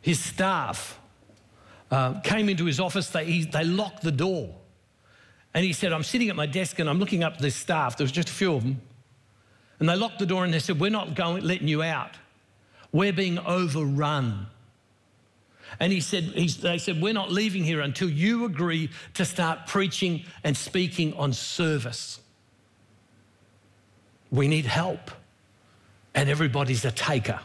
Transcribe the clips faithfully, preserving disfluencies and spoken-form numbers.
his staff uh, came into his office. They, he, they locked the door. And he said, I'm sitting at my desk and I'm looking up at this staff. There was just a few of them. And they locked the door and they said, we're not going, letting you out. We're being overrun. And he said, he's, they said, we're not leaving here until you agree to start preaching and speaking on service. We need help. And everybody's a taker.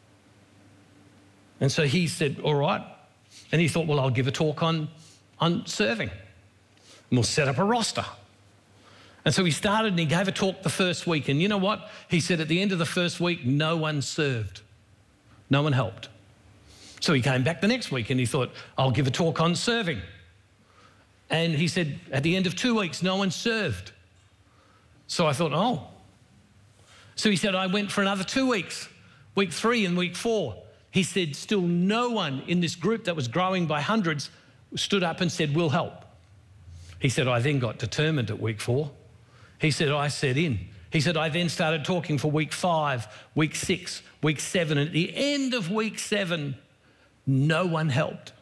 And so he said, all right. And he thought, well, I'll give a talk on, on serving. And we'll set up a roster. And so he started and he gave a talk the first week. And you know what? He said at the end of the first week, no one served. No one helped. So he came back the next week and he thought, I'll give a talk on serving. And he said, at the end of two weeks, no one served. So I thought, oh. So he said, I went for another two weeks, week three and week four. He said, still no one in this group that was growing by hundreds stood up and said, we'll help. He said, I then got determined at week four. He said, I set in. He said, I then started talking for week five, week six, week seven. And at the end of week seven, no one helped.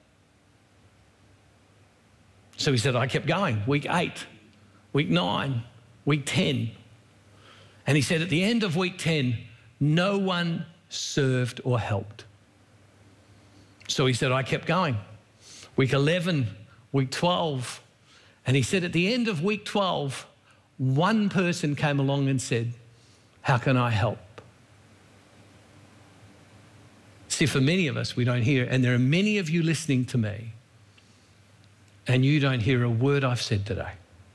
So he said, I kept going. Week eight, week nine, week ten. And he said, at the end of week ten, no one served or helped. So he said, I kept going. Week eleven, week twelve. And he said, at the end of week twelve, one person came along and said, how can I help? See, for many of us, we don't hear, and there are many of you listening to me, and you don't hear a word I've said today.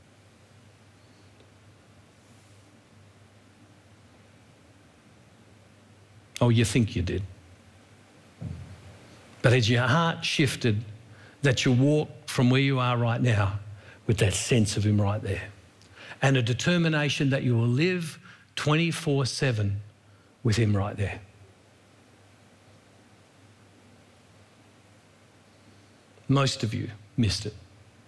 Oh, you think you did. But has your heart shifted that you walk from where you are right now with that sense of him right there, and a determination that you will live twenty-four seven with him right there? Most of you missed it.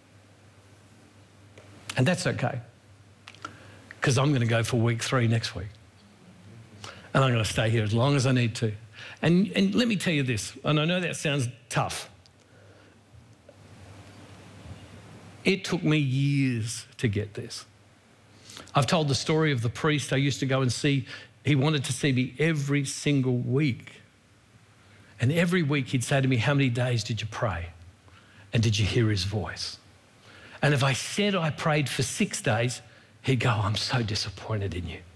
And that's okay, because I'm going to go for week three next week. And I'm going to stay here as long as I need to. And, and let me tell you this, and I know that sounds tough. It took me years to get this. I've told the story of the priest I used to go and see. He wanted to see me every single week. And every week he'd say to me, how many days did you pray? And did you hear his voice? And if I said I prayed for six days, he'd go, I'm so disappointed in you.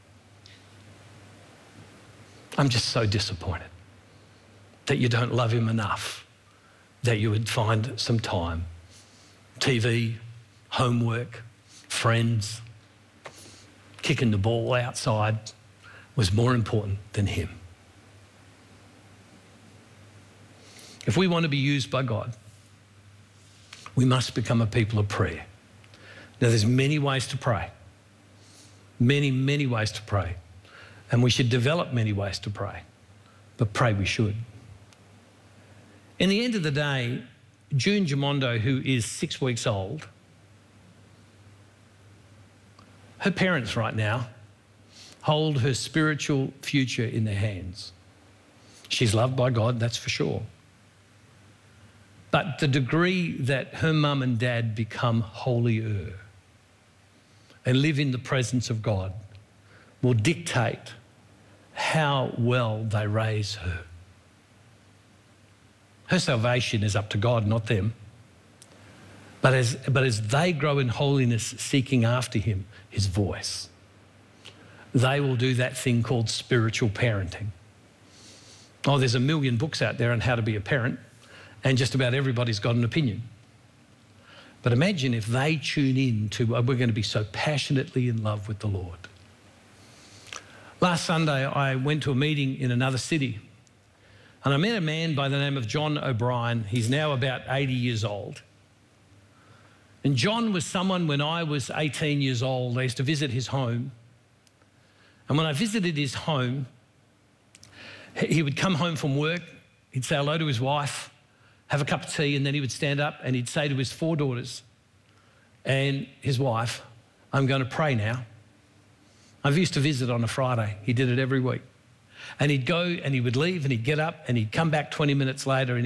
I'm just so disappointed that you don't love him enough, that you would find some time. T V, homework, friends, kicking the ball outside was more important than him. If we want to be used by God, we must become a people of prayer. Now, there's many ways to pray. Many, many ways to pray. And we should develop many ways to pray. But pray we should. In the end of the day, June Gimondo, who is six weeks old, her parents right now hold her spiritual future in their hands. She's loved by God, that's for sure. But the degree that her mum and dad become holier and live in the presence of God will dictate how well they raise her. Her salvation is up to God, not them. But as, but as they grow in holiness, seeking after him, his voice, they will do that thing called spiritual parenting. Oh, there's a million books out there on how to be a parent, and just about everybody's got an opinion. But imagine if they tune in to, we're going to be so passionately in love with the Lord. Last Sunday, I went to a meeting in another city, and I met a man by the name of John O'Brien. He's now about eighty years old. And John was someone when I was eighteen years old, I used to visit his home. And when I visited his home, he would come home from work, he'd say hello to his wife, have a cup of tea, and then he would stand up and he'd say to his four daughters and his wife, I'm going to pray now. I used to visit on a Friday. He did it every week. And he'd go and he would leave and he'd get up and he'd come back twenty minutes later and